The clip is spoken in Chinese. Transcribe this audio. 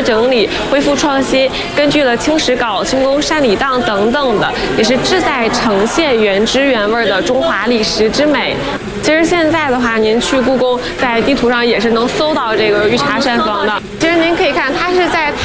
整理、恢复创新，根据了青石稿、清宫山礼当等等的，也是志在呈现原汁原味的中华历史之美。其实现在的话，您去故宫，在地图上也是能搜到这个御茶膳房的。其实您可以看，它是在